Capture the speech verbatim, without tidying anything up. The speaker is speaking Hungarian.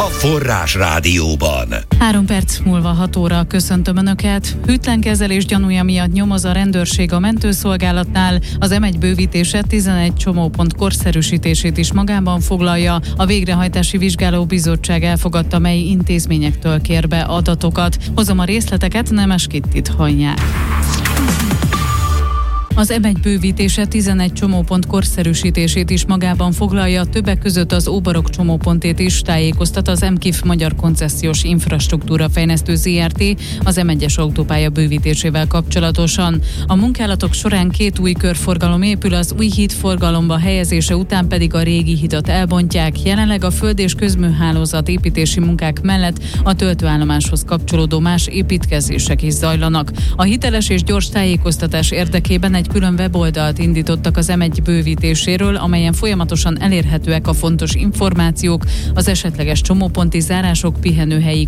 Forrás Rádióban. Három perc múlva hat óra köszöntöm Önöket. Hűtlenkezelés gyanúja miatt nyomoz a rendőrség a mentőszolgálatnál. Az em egy bővítése tizenegy csomópont korszerűsítését is magában foglalja. A végrehajtási vizsgálóbizottság elfogadta, mely intézményektől kér be adatokat. Hozom a részleteket, Nemes Kittit hallják. Az em egy bővítése tizenegy csomópont korszerűsítését is magában foglalja, többek között az Óbarok csomópontét is, tájékoztat az emkif Magyar Koncesziós Infrastruktúra Fejlesztő zé er té az em egyes autópálya bővítésével kapcsolatosan. A munkálatok során két új körforgalom épül, az új híd forgalomba helyezése után pedig a régi hidat elbontják. Jelenleg a föld- és közműhálózat építési munkák mellett a töltőállomáshoz kapcsolódó más építkezések is zajlanak. A hiteles és gyors tájékoztatás érdekében egy külön weboldalt indítottak az em egy bővítéséről, amelyen folyamatosan elérhetőek a fontos információk, az esetleges csomóponti zárások, pihenőhelyi